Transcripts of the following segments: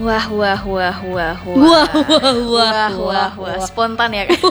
Wah, wah, wah, wah, wah. Wah, wah, wah, wah, wah. Spontan ya kan?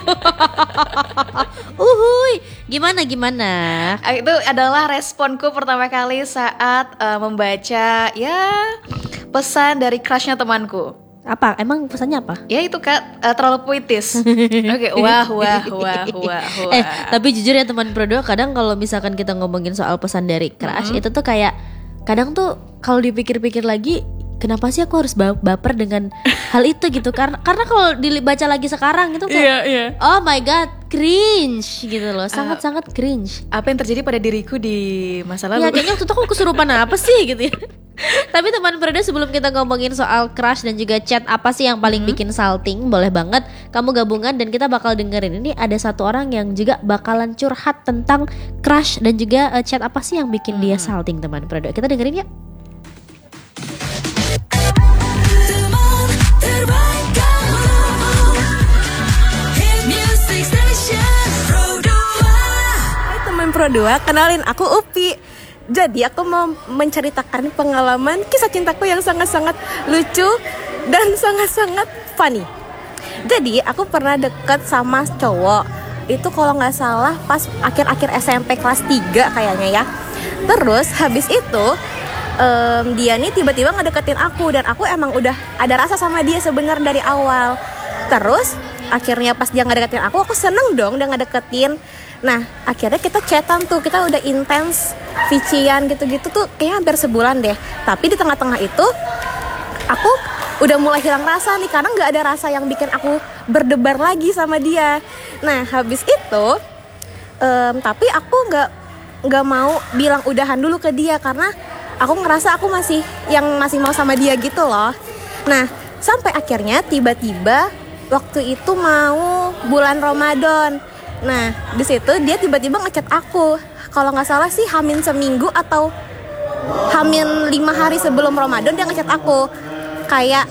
Uhuy, gimana? Itu adalah responku pertama kali saat membaca ya pesan dari crushnya temanku. Apa? Emang pesannya apa? Ya itu Kak, terlalu puitis. Oke, wah. Tapi jujur ya teman Pro2, kadang kalau misalkan kita ngomongin soal pesan dari crush, itu tuh kayak kadang tuh kalau dipikir-pikir lagi, kenapa sih aku harus baper dengan hal itu gitu? Karena kalau dibaca lagi sekarang itu kayak oh my god, cringe gitu loh. Sangat-sangat cringe. Apa yang terjadi pada diriku di masa lalu? Ya kayaknya waktu itu aku kesurupan apa sih gitu ya. Tapi teman Pro2, sebelum kita ngomongin soal crush dan juga chat apa sih yang paling bikin salting, boleh banget kamu gabungan dan kita bakal dengerin. Ini ada satu orang yang juga bakalan curhat tentang crush dan juga chat apa sih yang bikin dia salting, teman Pro2. Kita dengerin yuk. Hai teman Pro2, kenalin aku Upi. Jadi aku mau menceritakan pengalaman kisah cintaku yang sangat-sangat lucu dan sangat-sangat funny. Jadi aku pernah deket sama cowok. Itu kalau gak salah pas akhir-akhir SMP kelas 3 kayaknya ya. Terus habis itu dia nih tiba-tiba ngedeketin aku. Dan aku emang udah ada rasa sama dia sebenarnya dari awal. Terus akhirnya pas dia ngedeketin aku seneng dong dia ngedeketin. Nah akhirnya kita chatan tuh, kita udah intens vician gitu-gitu tuh kayaknya hampir sebulan deh. Tapi di tengah-tengah itu aku udah mulai hilang rasa nih, karena gak ada rasa yang bikin aku berdebar lagi sama dia. Nah habis itu tapi aku gak mau bilang udahan dulu ke dia, karena aku ngerasa aku masih mau sama dia gitu loh. Nah sampai akhirnya tiba-tiba waktu itu mau bulan Ramadan. Nah di situ dia tiba-tiba ngechat aku. Kalau nggak salah sih hamin seminggu atau hamin 5 hari sebelum Ramadan dia ngechat aku. Kayak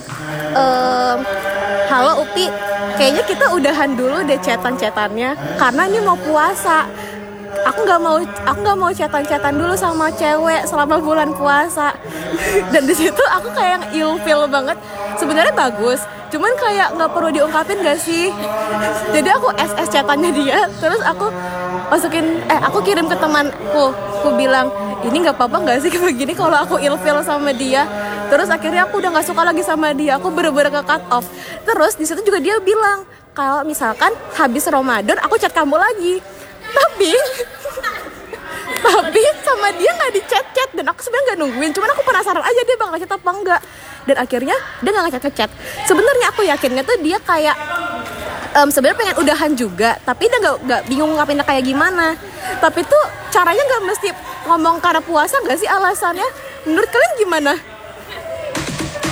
halo Upi, kayaknya kita udahan dulu deh chatan-chatannya karena ini mau puasa. Aku nggak mau chatan-chatan dulu sama cewek selama bulan puasa. Dan di situ aku kayak ilfeel banget. Sebenarnya bagus, cuman kayak nggak perlu diungkapin gak sih? Jadi aku SS chatannya dia, terus aku aku kirim ke temanku. Aku bilang ini nggak apa-apa nggak sih begini kalau aku ilfeel sama dia. Terus akhirnya aku udah nggak suka lagi sama dia, aku bener-bener ke cut off. Terus di situ juga dia bilang kalau misalkan habis Ramadan aku chat kamu lagi. Tapi sama dia nggak di chat dan aku sebenarnya nggak nungguin, cuman aku penasaran aja dia bakal chat apa enggak. Dan akhirnya dia nggak ngechat. Sebenarnya aku yakinnya tuh dia kayak sebenarnya pengen udahan juga, tapi dia nggak bingung ngapinnya kayak gimana. Tapi tuh caranya nggak mesti ngomong karena puasa nggak sih alasannya? Menurut kalian gimana?